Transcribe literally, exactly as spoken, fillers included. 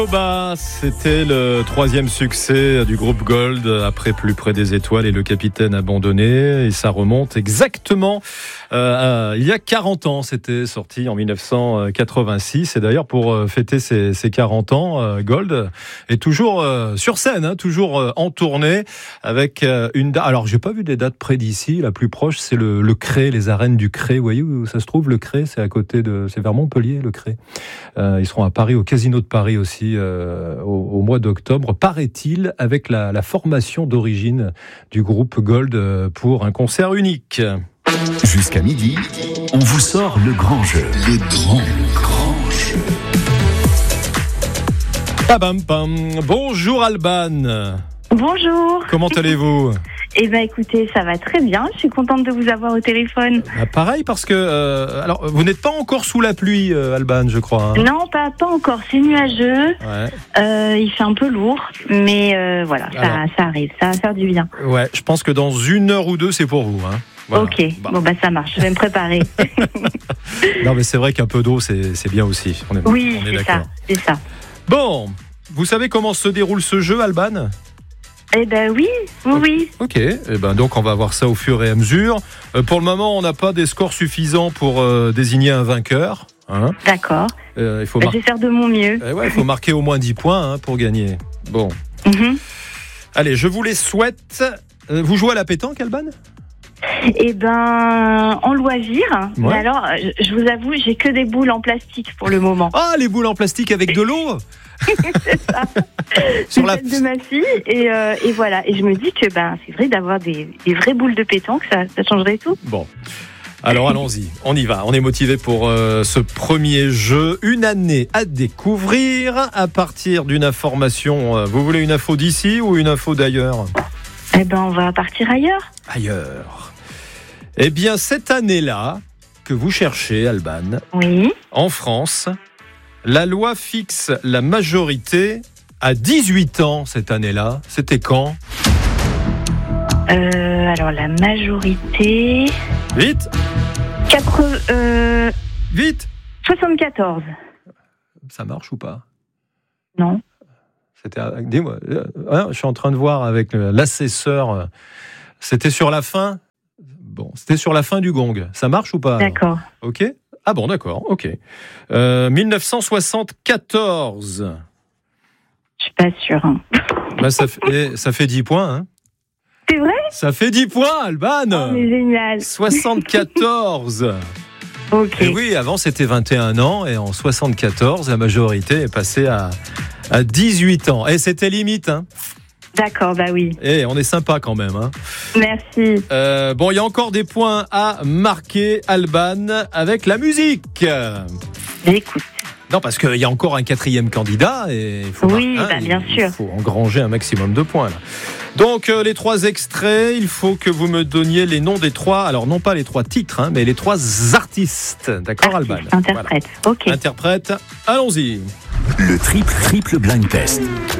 Bah, c'était le troisième succès du groupe Gold après Plus près des étoiles et Le Capitaine abandonné, et ça remonte exactement euh, à, il y a quarante ans. C'était sorti en dix-neuf cent quatre-vingt-six, et d'ailleurs pour fêter ses, ses quarante ans, euh, Gold est toujours euh, sur scène, hein, toujours euh, en tournée avec euh, une date. Alors j'ai pas vu des dates près d'ici, la plus proche c'est le, le Cré, les arènes du Cré. Vous voyez où ça se trouve, le Cré? C'est à côté de, c'est vers Montpellier, le Cré. Euh, ils seront à Paris, au Casino de Paris aussi. Euh, au, au mois d'octobre, paraît-il, avec la, la formation d'origine du groupe Gold euh, pour un concert unique. Jusqu'à midi, on vous sort le grand jeu. Le grand, grand jeu. Pam, pam. Bonjour Alban. Bonjour. Comment allez-vous? Eh ben écoutez, ça va très bien. Je suis contente de vous avoir au téléphone. Ah, pareil, parce que euh, alors vous n'êtes pas encore sous la pluie, euh, Alban, je crois. Hein. Non, pas pas encore. C'est nuageux. Ouais. Euh, il fait un peu lourd, mais euh, voilà, ça, Alors. ça arrive. Ça va faire du bien. Ouais, je pense que dans une heure ou deux, c'est pour vous. Hein. Voilà. Ok. Bah. Bon bah ça marche. Je vais me préparer. Non, mais c'est vrai qu'un peu d'eau, c'est c'est bien aussi. On est, Oui, on est c'est d'accord. ça. C'est ça. Bon, vous savez comment se déroule ce jeu, Alban? Eh ben oui, oui, oui. Ok, eh ben donc on va voir ça au fur et à mesure. Euh, pour le moment, on n'a pas des scores suffisants pour euh, désigner un vainqueur. Hein. D'accord. Euh, il faut Ben, mar- je vais faire de mon mieux. eh ouais, il faut marquer au moins dix points hein, pour gagner. Bon, Mhm. allez, je vous les souhaite. Euh, vous jouez à la pétanque, Alban? Eh ben en loisir. Ouais. Mais alors, je, je vous avoue, j'ai que des boules en plastique pour le moment. Ah, les boules en plastique avec de l'eau. C'est ça. Sur C'est la- celle de ma fille et, euh, et voilà. Et je me dis que ben c'est vrai d'avoir des, des vraies boules de pétanque, ça, ça changerait tout. Bon, alors allons-y, on y va. On est motivé pour euh, ce premier jeu. Une année à découvrir à partir d'une information. Euh, vous voulez une info d'ici ou une info d'ailleurs? Eh ben on va partir ailleurs. Ailleurs. Eh bien, cette année-là que vous cherchez, Alban, Oui. en France, la loi fixe la majorité à dix-huit ans cette année-là. C'était quand? Euh, alors la majorité. Vite, quatre, euh, vite. soixante-quatorze. Ça marche ou pas? Non. C'était, dis-moi, euh, hein, je suis en train de voir avec le- l'assesseur. euh, C'était sur la fin. Bon, c'était sur la fin du gong. Ça marche ou pas? alors D'accord. Ok. Ah bon, d'accord. Ok. Euh, dix-neuf cent soixante-quatorze. Je suis pas sûre. hein. Bah, ça, fait, ça fait dix points. Hein. C'est vrai? Ça fait dix points, Alban. Oh, mais génial. soixante-quatorze. Ok. Et oui, avant c'était vingt et un ans, et en soixante-quatorze, la majorité est passée à, à dix-huit ans. Et c'était limite, hein. D'accord, bah oui. Et on est sympa quand même, hein. Merci. Euh, bon, il y a encore des points à marquer, Alban, avec la musique. J'écoute. Non, parce qu'il y a encore un quatrième candidat et il faut, Oui, mar- bah, bien il sûr. faut engranger un maximum de points. Là. Donc, euh, les trois extraits, il faut que vous me donniez les noms des trois, alors non pas les trois titres, hein, mais les trois artistes. D'accord, Alban? Artiste, interprète. Ok. Voilà. Interprète, allons-y. Le triple triple blind test.